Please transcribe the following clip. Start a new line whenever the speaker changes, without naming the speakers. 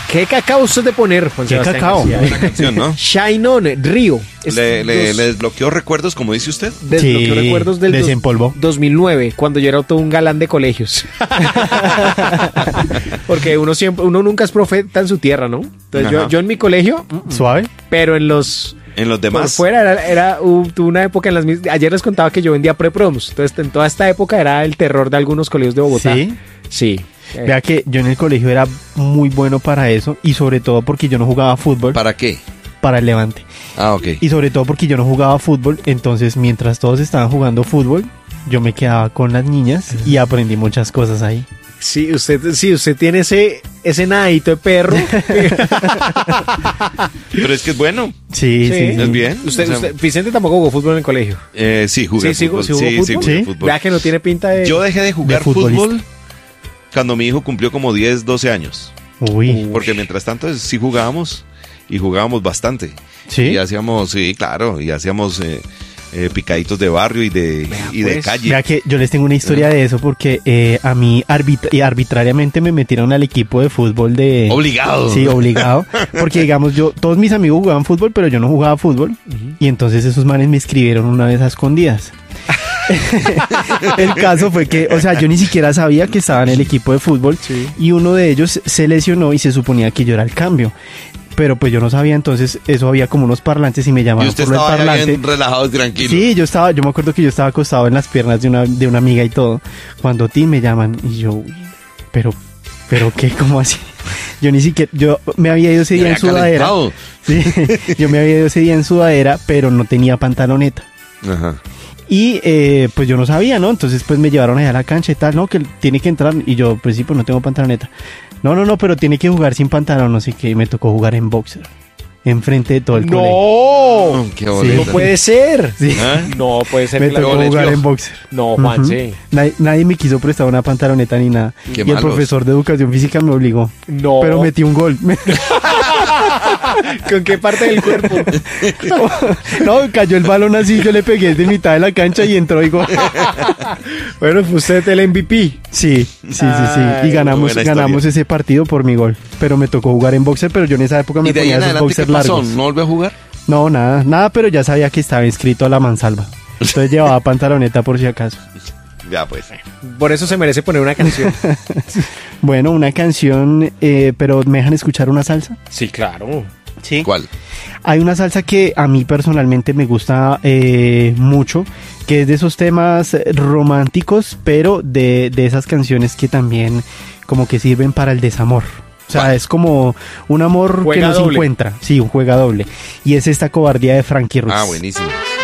¿Qué cacao usted de poner, Juan
¿Qué
Sebastián
cacao?
García?
Una canción, ¿no?
Shine On, Río.
Le desbloqueó recuerdos, como dice usted.
Desbloqueó recuerdos del
desempolvó.
2009, cuando yo era todo un galán de colegios. Porque uno nunca es profeta en su tierra, ¿no? Entonces yo en mi colegio,
¿Suave?
pero en los
demás.
por fuera tuve una época en las ayer les contaba que yo vendía pre-promos. Entonces en toda esta época era el terror de algunos colegios de Bogotá. Sí.
Vea que yo en el colegio era muy bueno para eso y sobre todo porque yo no jugaba fútbol.
¿Para qué?
Para el Levante.
Ah, ok.
Y sobre todo porque yo no jugaba fútbol, entonces mientras todos estaban jugando fútbol, yo me quedaba con las niñas y aprendí muchas cosas ahí.
Sí, usted tiene ese nadadito de perro.
Pero es que es bueno.
Sí.
Es bien.
Vicente tampoco jugó fútbol en el colegio.
Sí, jugué fútbol.
¿Sí jugó fútbol?
Jugué fútbol.
Vea que no tiene pinta de...
Yo dejé de jugar
de
fútbol cuando mi hijo cumplió como 10, 12 años.
Uy.
Porque mientras tanto sí jugábamos y jugábamos bastante.
¿Sí?
Y hacíamos, picaditos de barrio y de calle.
Vea que yo les tengo una historia de eso porque a mí arbitrariamente me metieron al equipo de fútbol de...
Obligado.
Sí, obligado. Porque digamos todos mis amigos jugaban fútbol, pero yo no jugaba fútbol. Y entonces esos manes me escribieron una vez a escondidas. El caso fue que, o sea, yo ni siquiera sabía que estaba en el equipo de fútbol y uno de ellos se lesionó y se suponía que yo era el cambio. Pero pues yo no sabía, entonces eso había como unos parlantes y me llamaban por el parlante.
¿Y usted estaba bien relajado y tranquilo?
Sí, yo me acuerdo que yo estaba acostado en las piernas de una amiga y todo. Cuando me llaman y yo, pero ¿qué? ¿Cómo así? Yo ni siquiera, yo me había ido ese día en sudadera. Sí, yo me había ido ese día en sudadera, pero no tenía pantaloneta. Ajá. Y pues yo no sabía, ¿no? Entonces pues me llevaron allá a la cancha y tal, ¿no? Que tiene que entrar. Y yo, pues sí, pues no tengo pantaloneta. No, pero tiene que jugar sin pantalón, así que me tocó jugar en boxer. Enfrente de todo el colegio.
¡No!
¡Qué
Sí,
boleta!
no puede ser.
Sí.
No puede ser.
Me tocó jugar en boxer.
No, Juan, sí.
Nadie me quiso prestar una pantaloneta ni nada.
Qué
y
malos.
el profesor de educación física me obligó.
No.
Pero metí un gol.
¿Con qué parte del cuerpo?
No, cayó el balón así, yo le pegué de mitad de la cancha y entró y gol.
Bueno, fue usted el MVP.
Sí.
Ay,
Y ganamos
buena
ese partido por mi gol. Pero me tocó jugar en boxer, pero yo en esa época me
¿Y de ahí
ponía
en
esos
adelante qué
boxers
pasó?
largos.
¿No volvió a jugar?
No, nada, pero ya sabía que estaba inscrito a la mansalva. Entonces llevaba pantaloneta por si acaso.
Ya pues.
Por eso se merece poner una canción.
Bueno, una canción, pero ¿me dejan escuchar una salsa?
Sí, claro.
Sí.
¿Cuál?
Hay una salsa que a mí personalmente me gusta mucho, que es de esos temas románticos, pero de esas canciones que también como que sirven para el desamor. O sea, es como un amor
Juega
que no se
doble.
encuentra. Sí, un juega doble. Y es esta Cobardía de Frankie Ruiz.
Ah, buenísimo.